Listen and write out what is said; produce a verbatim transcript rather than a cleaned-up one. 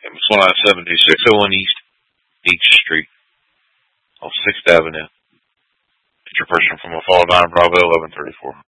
It was one nine seven two, six oh one East Beach Street off Sixth Avenue. It's your person from a Fall Nine Bravo eleven thirty four.